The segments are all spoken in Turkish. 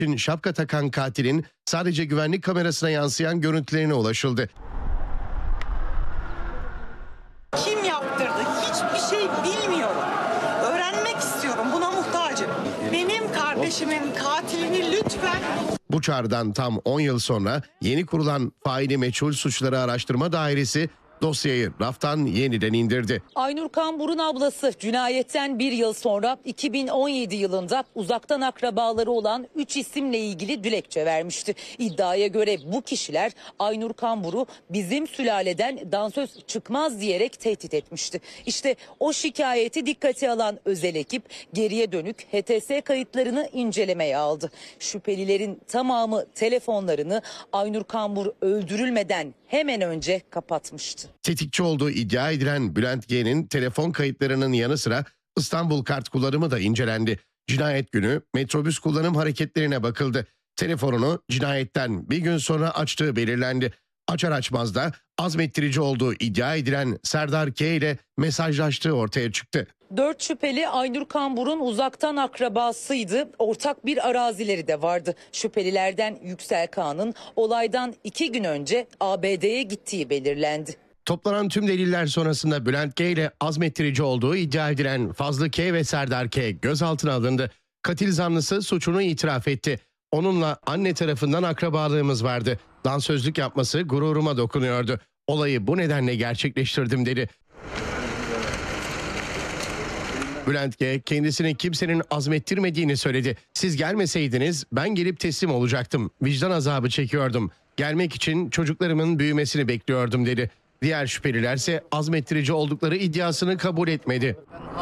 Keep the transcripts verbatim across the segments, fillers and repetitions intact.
Şapka takan katilin sadece güvenlik kamerasına yansıyan görüntülerine ulaşıldı. Kim yaptırdı? Hiçbir şey bilmiyorum. Öğrenmek istiyorum. Buna muhtacım. Benim kardeşimin katilini lütfen... Bu çağrıdan tam on yıl sonra yeni kurulan Faili Meçhul Suçları Araştırma Dairesi dosyayı raftan yeniden indirdi. Aynur Kambur'un ablası cinayetten bir yıl sonra iki bin on yedi yılında uzaktan akrabaları olan üç isimle ilgili dilekçe vermişti. İddiaya göre bu kişiler Aynur Kambur'u bizim sülaleden dansöz çıkmaz diyerek tehdit etmişti. İşte o şikayeti dikkate alan özel ekip geriye dönük H T S kayıtlarını incelemeye aldı. Şüphelilerin tamamı telefonlarını Aynur Kambur öldürülmeden hemen önce kapatmıştı. Tetikçi olduğu iddia edilen Bülent G'nin telefon kayıtlarının yanı sıra İstanbul kart kullanımı da incelendi. Cinayet günü metrobüs kullanım hareketlerine bakıldı. Telefonunu cinayetten bir gün sonra açtığı belirlendi. Açar açmaz da azmettirici olduğu iddia edilen Serdar K ile mesajlaştığı ortaya çıktı. Dört şüpheli Aynur Kambur'un uzaktan akrabasıydı. Ortak bir arazileri de vardı. Şüphelilerden Yüksel Kağan'ın olaydan iki gün önce A B D'ye gittiği belirlendi. Toplanan tüm deliller sonrasında Bülent G ile azmettirici olduğu iddia edilen Fazlı K ve Serdar K gözaltına alındı. Katil zanlısı suçunu itiraf etti. Onunla anne tarafından akrabalığımız vardı. Dansözlük yapması gururuma dokunuyordu. Olayı bu nedenle gerçekleştirdim dedi. Bülent G kendisini kimsenin azmettirmediğini söyledi. Siz gelmeseydiniz ben gelip teslim olacaktım. Vicdan azabı çekiyordum. Gelmek için çocuklarımın büyümesini bekliyordum dedi. Diğer şüpheliler ise azmettirici oldukları iddiasını kabul etmedi.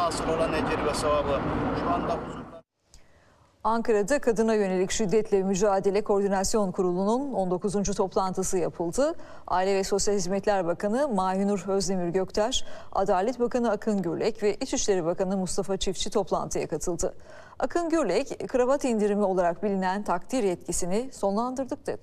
Ankara'da kadına yönelik şiddetle mücadele koordinasyon kurulunun on dokuzuncu toplantısı yapıldı. Aile ve Sosyal Hizmetler Bakanı Mahinur Özdemir Göktaş, Adalet Bakanı Akın Gürlek ve İçişleri Bakanı Mustafa Çiftçi toplantıya katıldı. Akın Gürlek, kravat indirimi olarak bilinen takdir yetkisini sonlandırdık dedi.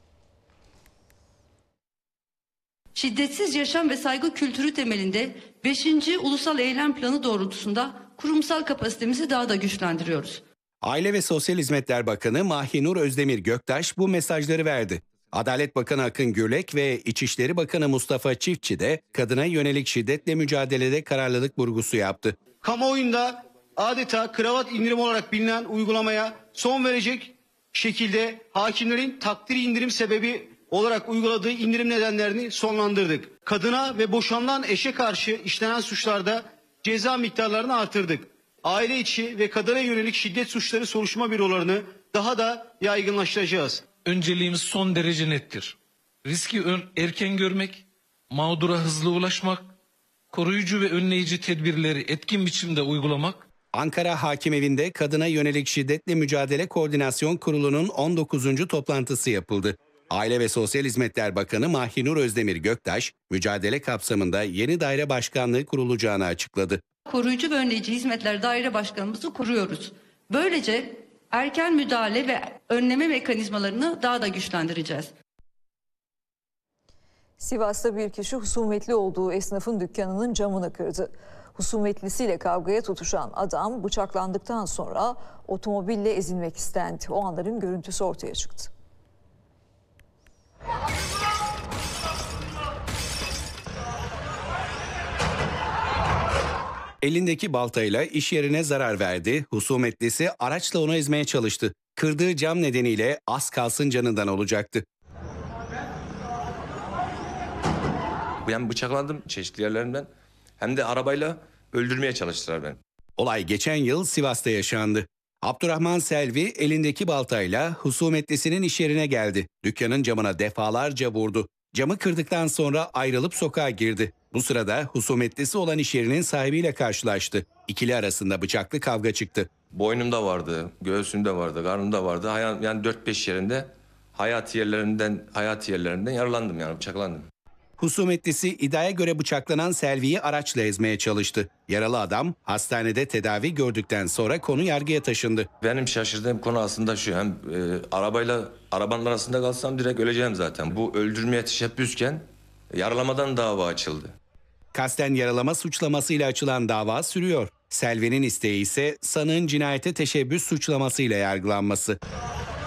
Şiddetsiz yaşam ve saygı kültürü temelinde beşinci Ulusal Eylem Planı doğrultusunda kurumsal kapasitemizi daha da güçlendiriyoruz. Aile ve Sosyal Hizmetler Bakanı Mahinur Özdemir Göktaş bu mesajları verdi. Adalet Bakanı Akın Gürlek ve İçişleri Bakanı Mustafa Çiftçi de kadına yönelik şiddetle mücadelede kararlılık vurgusu yaptı. Kamuoyunda adeta kravat indirim olarak bilinen uygulamaya son verecek şekilde hakimlerin takdir indirim sebebi olarak uyguladığı indirim nedenlerini sonlandırdık. Kadına ve boşanılan eşe karşı işlenen suçlarda ceza miktarlarını artırdık. Aile içi ve kadına yönelik şiddet suçları soruşturma bürolarını daha da yaygınlaştıracağız. Önceliğimiz son derece nettir. Riski erken görmek, mağdura hızlı ulaşmak, koruyucu ve önleyici tedbirleri etkin biçimde uygulamak. Ankara Hakimevinde Kadına Yönelik Şiddetle Mücadele Koordinasyon Kurulu'nun on dokuzuncu toplantısı yapıldı. Aile ve Sosyal Hizmetler Bakanı Mahinur Özdemir Göktaş, mücadele kapsamında yeni daire başkanlığı kurulacağını açıkladı. Koruyucu ve önleyici hizmetler daire başkanımızı kuruyoruz. Böylece erken müdahale ve önleme mekanizmalarını daha da güçlendireceğiz. Sivas'ta bir kişi husumetli olduğu esnafın dükkanının camını kırdı. Husumetlisiyle kavgaya tutuşan adam bıçaklandıktan sonra otomobille ezilmek istendi. O anların görüntüsü ortaya çıktı. Elindeki baltayla iş yerine zarar verdi. Husumetlisi araçla onu ezmeye çalıştı. Kırdığı cam nedeniyle az kalsın canından olacaktı. Hem bıçaklandım çeşitli yerlerimden hem de arabayla öldürmeye çalıştılar beni. Olay geçen yıl Sivas'ta yaşandı. Abdurrahman Selvi elindeki baltayla husumetlisinin iş yerine geldi. Dükkanın camına defalarca vurdu. Camı kırdıktan sonra ayrılıp sokağa girdi. Bu sırada husumetlisi olan iş yerinin sahibiyle karşılaştı. İkili arasında bıçaklı kavga çıktı. Boynumda vardı, göğsümde vardı, karnımda vardı. Yani dört beş yerinde hayati yerlerinden, hayati yerlerinden yaralandım yani bıçaklandım. Husumetlisi iddiaya göre bıçaklanan Selvi'yi araçla ezmeye çalıştı. Yaralı adam hastanede tedavi gördükten sonra konu yargıya taşındı. Benim şaşırdığım konu aslında şu, hem e, arabayla arabanın arasında kalsam direkt öleceğim zaten. Bu öldürmeye teşebbüsken yaralamadan dava açıldı. Kasten yaralama suçlamasıyla açılan dava sürüyor. Selvi'nin isteği ise sanığın cinayete teşebbüs suçlamasıyla yargılanması.